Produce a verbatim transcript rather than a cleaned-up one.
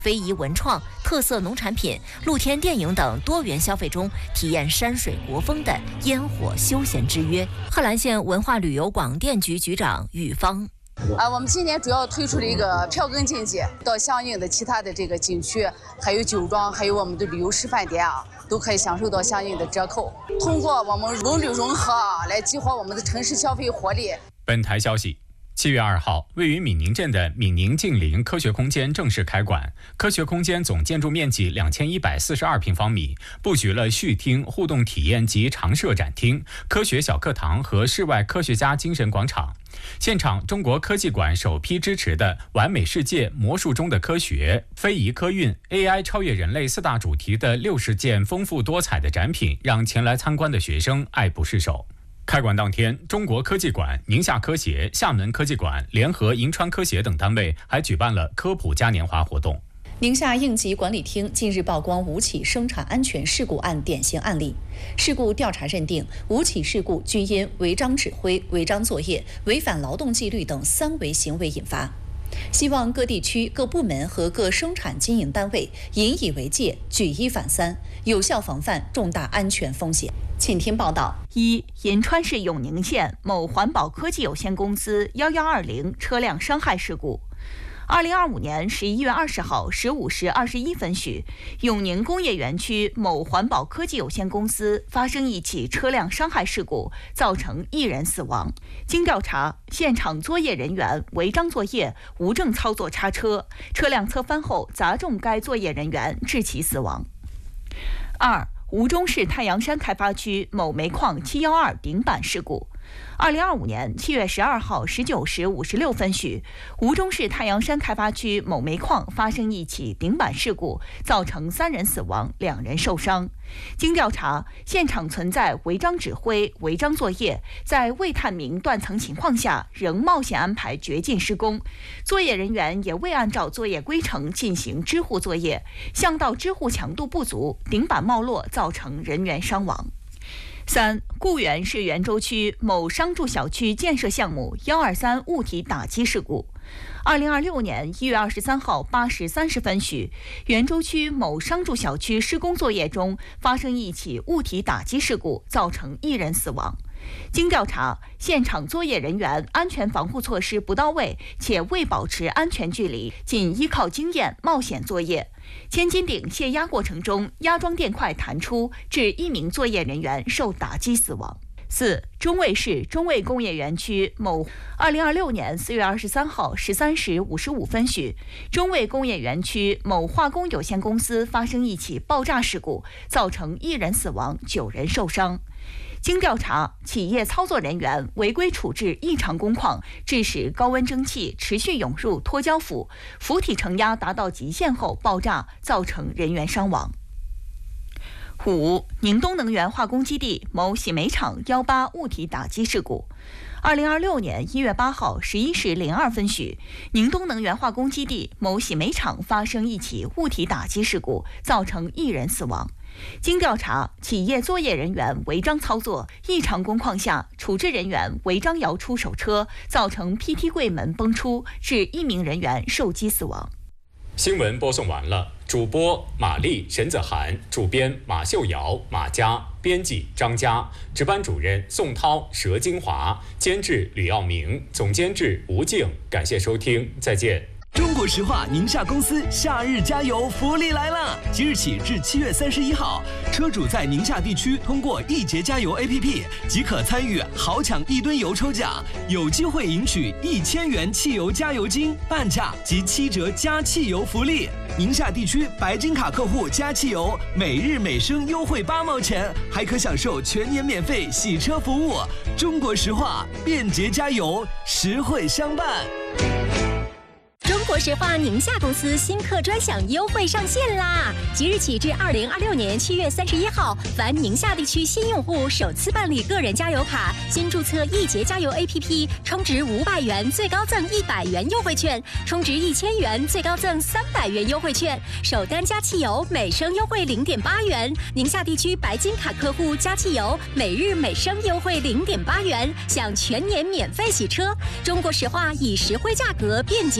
非遗文创、特色农产品、露天电影等多元消费中，体验山水国风的烟火休闲之约。贺兰县文化旅游广电局局长宇芳。 啊，我们今年主要推出了一个票根经济，到相应的其他的这个景区，还有酒庄，还有我们的旅游示范点啊，都可以享受到相应的折扣。通过我们文旅融合啊，来激活我们的城市消费活力。 本台消息。七月二号，位于闽宁镇的闽宁近邻科学空间正式开馆。科学空间总建筑面积两千一百四十二平方米，布局了序厅、互动体验及常设展厅、科学小课堂和室外科学家精神广场。现场，中国科技馆首批支持的“完美世界”、“魔术中的科学”、“非遗科运”、A I 超越人类四大主题的六十件丰富多彩的展品，让前来参观的学生爱不释手。开馆当天，中国科技馆、宁夏科协、厦门科技馆联合银川科协等单位还举办了科普嘉年华活动。 宁夏应急管理厅近日曝光五起生产安全事故案典型案例。事故调查认定，五起事故均因违章指挥、违章作业、违反劳动纪律等三违行为引发。希望各地区各部门和各生产经营单位引以为戒，举一反三，有效防范重大安全风险。请听报道： 一、银川市永宁县某环保科技有限公司幺幺二零车辆伤害事故。二零二五年十一月二十号十五时二十一分许，永宁工业园区某环保科技有限公司发生一起车辆伤害事故，造成一人死亡。经调查，现场作业人员违章作业、无证操作叉车，车辆侧翻后砸中该作业人员，致其死亡。二、吴忠市太阳山开发区某煤矿七一二顶板事故。二零二五年七月十二号十九时五十六分许，吴忠市太阳山开发区某煤矿发生一起顶板事故，造成三人死亡，两人受伤。经调查，现场存在违章指挥、违章作业，在未探明断层情况下，仍冒险安排掘进施工，作业人员也未按照作业规程进行支护作业，巷道支护强度不足，顶板冒落，造成人员伤亡。三、固原市元州区某商住小区建设项目幺二三物体打击事故。二零二六年一月二十三号八时三十分许，元州区某商住小区施工作业中发生一起物体打击事故，造成一人死亡。经调查，现场作业人员安全防护措施不到位，且未保持安全距离，仅依靠经验冒险作业。千斤顶卸压过程中，压装垫块弹出，致一名作业人员受打击死亡。四、中卫市中卫工业园区某二零二六年四月二十三号十三时五十五分许，中卫工业园区某化工有限公司发生一起爆炸事故，造成一人死亡，九人受伤。经调查，企业操作人员违规处置异常工况，致使高温蒸汽持续涌入脱胶釜，釜体承压达到极限后爆炸，造成人员伤亡。五、宁东能源化工基地某洗煤厂幺八物体打击事故。二零二六年一月八号十一时零二分许，宁东能源化工基地某洗煤厂发生一起物体打击事故，造成一人死亡。经调查，企业作业人员违章操作，异常工况下，处置人员违章摇出手车，造成 P T 柜门崩出，致一名人员受击死亡。 新闻播送完了，主播马丽、沈子涵，主编马秀瑶、马佳，编辑张佳，值班主任宋涛、佘金华，监制吕耀明，总监制吴静。感谢收听，再见。 中国石化宁夏公司夏日加油福利来了！即日起至七月三十一号，车主在宁夏地区通过易捷加油 A P P 即可参与豪抢一吨油抽奖，有机会赢取一千元汽油加油金、半价及七折加汽油福利。宁夏地区白金卡客户加汽油，每日每升优惠八毛钱，还可享受全年免费洗车服务。中国石化，便捷加油，实惠相伴。 中国石化宁夏公司新客专享优惠上线啦！即日起至二零二六年七月三十一号，凡宁夏地区新用户首次办理个人加油卡，新注册易捷加油 A P P， 充值五百元最高赠一百元优惠券，充值一千元最高赠三百元优惠券，首单加汽油每升优惠零点八元。宁夏地区白金卡客户加汽油每日每升优惠零点八元，享全年免费洗车。中国石化以实惠价格便捷